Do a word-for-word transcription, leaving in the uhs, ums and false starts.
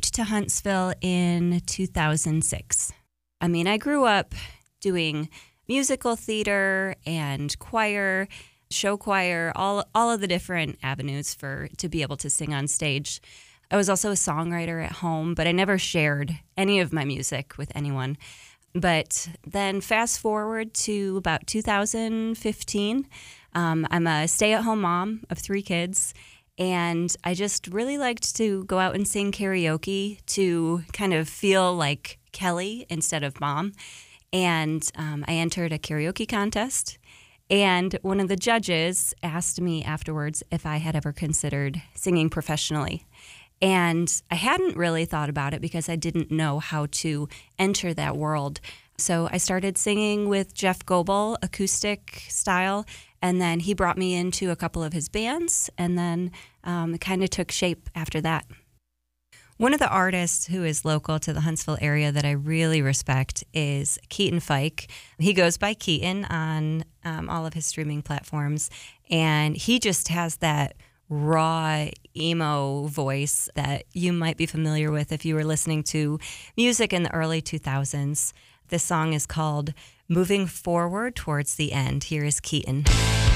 moved to Huntsville in two thousand six. I mean, I grew up doing musical theater and choir, show choir, all all of the different avenues for to be able to sing on stage. I was also a songwriter at home, but I never shared any of my music with anyone. But then fast forward to about two thousand fifteen, um, I'm a stay-at-home mom of three kids, and I just really liked to go out and sing karaoke to kind of feel like Kelly instead of Mom. And um, I entered a karaoke contest, and one of the judges asked me afterwards if I had ever considered singing professionally. And I hadn't really thought about it because I didn't know how to enter that world. So I started singing with Jeff Goebel, acoustic style, and then he brought me into a couple of his bands, and then um, it kind of took shape after that. One of the artists who is local to the Huntsville area that I really respect is Keaton Fike. He goes by Keaton on um, all of his streaming platforms, and he just has that raw emo voice that you might be familiar with if you were listening to music in the early two thousands. This song is called Moving Forward Towards the End. Here is Keaton.